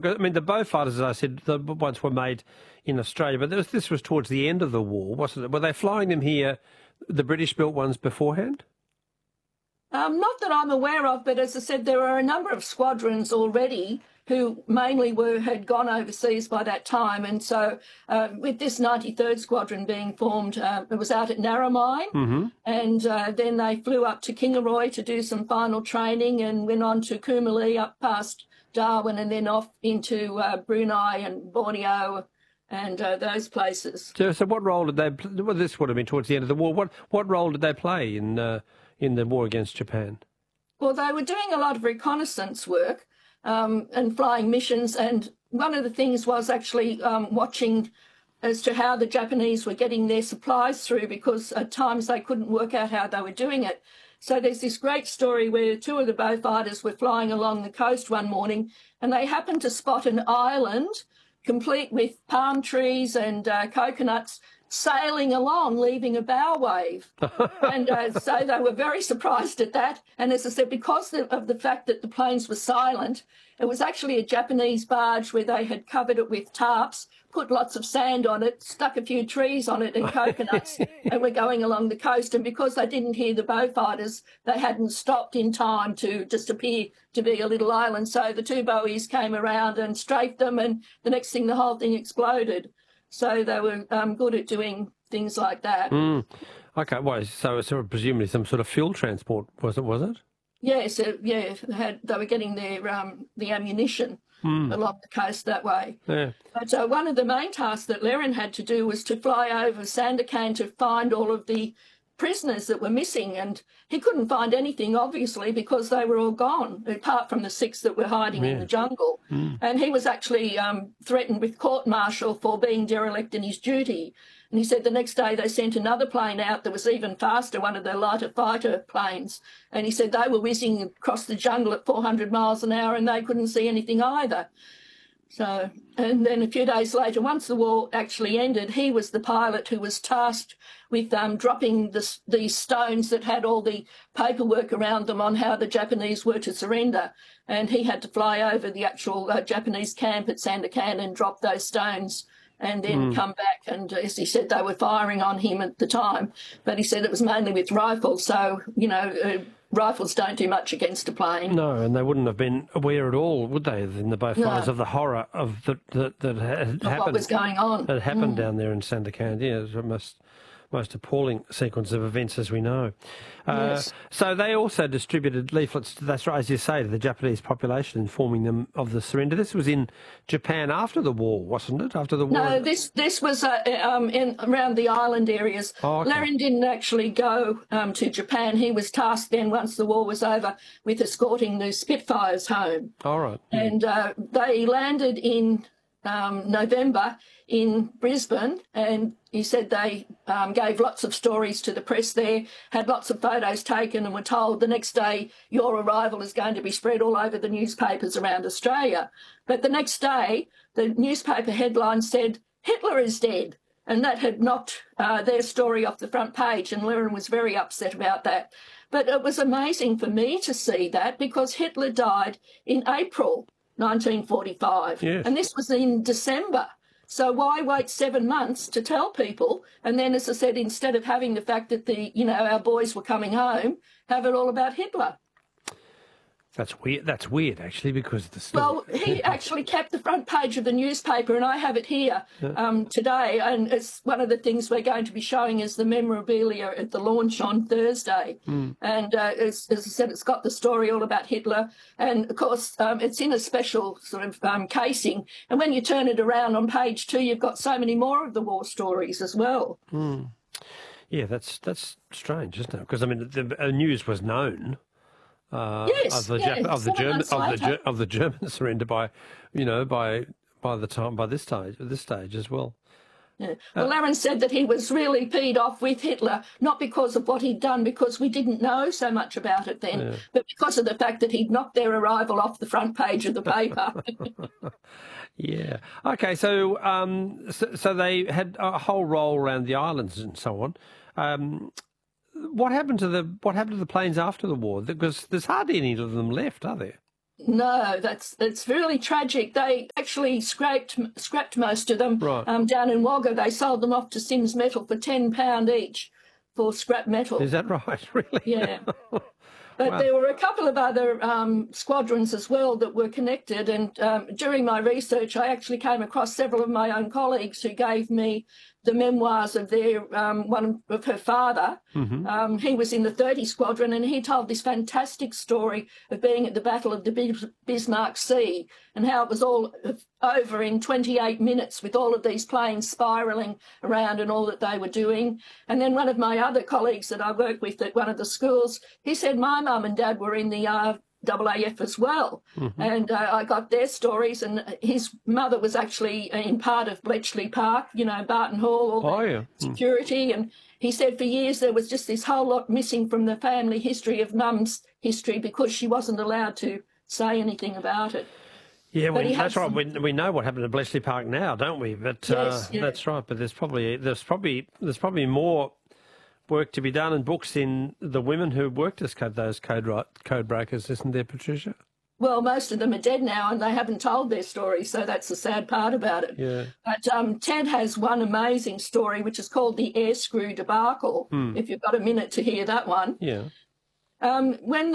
I mean, the Beaufighters, as I said, the ones were made in Australia, but this was towards the end of the war, wasn't it? Were they flying them here, the British-built ones, beforehand? Not that I'm aware of, but as I said, there are a number of squadrons already who mainly had gone overseas by that time. And so with this 93rd Squadron being formed, it was out at Narromine, and then they flew up to Kingaroy to do some final training and went on to Kumali up past Darwin and then off into Brunei and Borneo and those places. So what role did they play? Well, this would have been towards the end of the war. What role did they play in the war against Japan? Well, they were doing a lot of reconnaissance work and flying missions, and one of the things was actually watching as to how the Japanese were getting their supplies through, because at times they couldn't work out how they were doing it. So there's this great story where two of the Beaufighters were flying along the coast one morning and they happened to spot an island complete with palm trees and coconuts sailing along, leaving a bow wave. And so they were very surprised at that. And as I said, because of the fact that the planes were silent, it was actually a Japanese barge where they had covered it with tarps, put lots of sand on it, stuck a few trees on it and coconuts, and were going along the coast. And because they didn't hear the Beaufighters, they hadn't stopped in time to just appear to be a little island. So the two Bowies came around and strafed them, and the next thing, the whole thing exploded. So they were good at doing things like that. Okay, well, so it's presumably some sort of fuel transport, was it? Yes, they were getting their the ammunition along the coast that way. Yeah. But one of the main tasks that Lerin had to do was to fly over Sandakan to find all of the prisoners that were missing, and he couldn't find anything, obviously, because they were all gone, apart from the 6 that were hiding in the jungle. And he was actually threatened with court-martial for being derelict in his duty. And he said the next day they sent another plane out that was even faster, one of the lighter fighter planes. And he said they were whizzing across the jungle at 400 miles an hour and they couldn't see anything either. So, and then a few days later, once the war actually ended, he was the pilot who was tasked with dropping these stones that had all the paperwork around them on how the Japanese were to surrender. And he had to fly over the actual Japanese camp at Sandakan and drop those stones and then come back. And as he said, they were firing on him at the time. But he said it was mainly with rifles. So, rifles don't do much against a plane. No, and they wouldn't have been aware at all, would they, in the Beaufighters, of the horror of that had happened. What was going on. That happened down there in Sandakan. Yeah, it was most appalling sequence of events, as we know. Yes. So they also distributed leaflets, that's right, as you say, to the Japanese population, informing them of the surrender. This was in Japan after the war, wasn't it? After the war? No, this was in around the island areas. Oh, okay. Lerin didn't actually go to Japan. He was tasked then, once the war was over, with escorting the Spitfires home. All right. And they landed in November in Brisbane, and he said they gave lots of stories to the press there, had lots of photos taken, and were told the next day your arrival is going to be spread all over the newspapers around Australia. But the next day, the newspaper headline said, "Hitler is dead." And that had knocked their story off the front page, and Lerin was very upset about that. But it was amazing for me to see that, because Hitler died in April 1945, yes. And this was in December. So why wait 7 months to tell people? And then, as I said, instead of having the fact that our boys were coming home, have it all about Hitler. That's weird. That's weird, actually, because the story... Well, he actually kept the front page of the newspaper, and I have it here today. And it's one of the things we're going to be showing as the memorabilia at the launch on Thursday. And as I said, it's got the story all about Hitler. And, of course, it's in a special sort of casing. And when you turn it around on page 2, you've got so many more of the war stories as well. Yeah, that's strange, isn't it? Because, I mean, the news was known... Yes, of the German surrender by this stage as well. Yeah. Well, Lerin said that he was really peed off with Hitler, not because of what he'd done, because we didn't know so much about it then, but because of the fact that he'd knocked their arrival off the front page of the paper. Yeah. Okay. So they had a whole roll around the islands and so on. What happened to the planes after the war? Because there's hardly any of them left, are there? No, it's really tragic. They actually scrapped most of them. Right. Down in Wagga. They sold them off to Sims Metal for £10 each for scrap metal. Is that right? Really? Yeah. But Wow. there were a couple of other squadrons as well that were connected. And during my research, I actually came across several of my own colleagues who gave me the memoirs of one of her father. Mm-hmm. He was in the 30 Squadron, and he told this fantastic story of being at the Battle of the Bismarck Sea and how it was all over in 28 minutes with all of these planes spiralling around and all that they were doing. And then one of my other colleagues that I worked with at one of the schools, he said my mum and dad were in the AAF as well. Mm-hmm. And I got their stories, and his mother was actually in part of Bletchley Park, Barton Hall, all the security. And he said for years there was just this whole lot missing from the family history of mum's history because she wasn't allowed to say anything about it. Yeah, that's right. We know what happened at Bletchley Park now, don't we? But yes, yeah. That's right. But there's probably more work to be done and books in the women who worked as those code breakers, isn't there, Patricia? Well, most of them are dead now and they haven't told their story, so that's the sad part about it. Yeah. But Ted has one amazing story, which is called the air screw debacle, if you've got a minute to hear that one. Yeah. When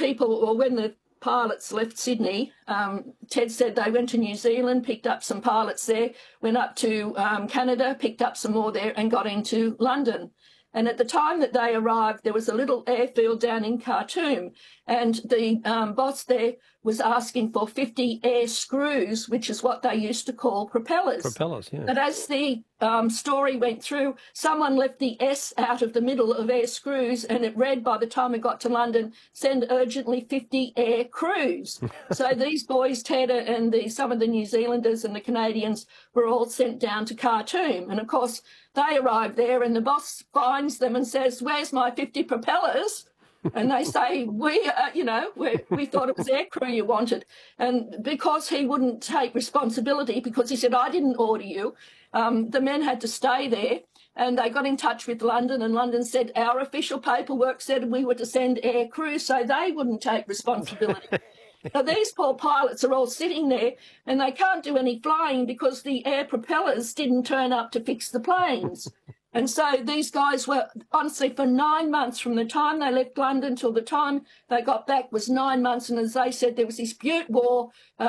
the pilots left Sydney, Ted said they went to New Zealand, picked up some pilots there, went up to Canada, picked up some more there and got into London. And at the time that they arrived, there was a little airfield down in Khartoum, and the boss there was asking for 50 air screws, which is what they used to call propellers. Propellers, yeah. But as the story went through, someone left the S out of the middle of air screws, and it read by the time it got to London, send urgently 50 air crews. So these boys, Ted and some of the New Zealanders and the Canadians, were all sent down to Khartoum. And of course, they arrived there and the boss finds them and says, "Where's my 50 propellers?" And they say, we thought it was aircrew you wanted. And because he wouldn't take responsibility, because he said, "I didn't order you," the men had to stay there. And they got in touch with London, and London said, "Our official paperwork said we were to send air crew," so they wouldn't take responsibility. Now, these poor pilots are all sitting there and they can't do any flying because the air propellers didn't turn up to fix the planes. And so these guys were, honestly, for 9 months, from the time they left London till the time they got back was 9 months. And as they said, there was this Butte war,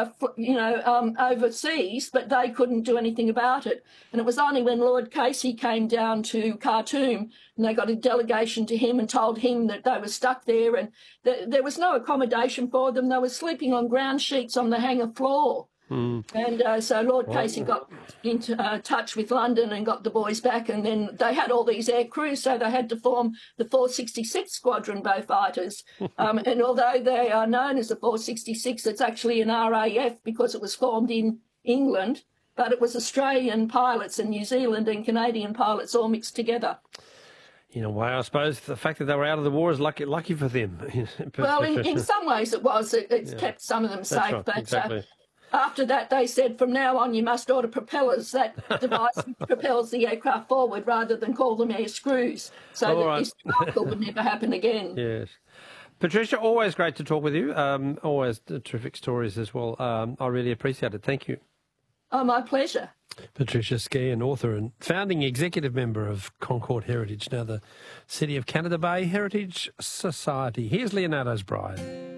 overseas, but they couldn't do anything about it. And it was only when Lord Casey came down to Khartoum and they got a delegation to him and told him that they were stuck there and there was no accommodation for them. They were sleeping on ground sheets on the hangar floor. And so Lord Casey got into touch with London and got the boys back, and then they had all these air crews, so they had to form the 466 Squadron Beaufighters. And although they are known as the 466, it's actually an RAF because it was formed in England, but it was Australian pilots and New Zealand and Canadian pilots all mixed together. In a way, I suppose the fact that they were out of the war is lucky for them. Well, in some ways it was. It's kept some of them safe, right, but exactly. After that, they said, from now on, you must order propellers. That device propels the aircraft forward rather than call them air screws, so that this debacle would never happen again. Yes. Patricia, always great to talk with you. Always terrific stories as well. I really appreciate it. Thank you. Oh, my pleasure. Patricia Ski, an author and founding executive member of Concord Heritage, now the City of Canada Bay Heritage Society. Here's Leonardo's Bride.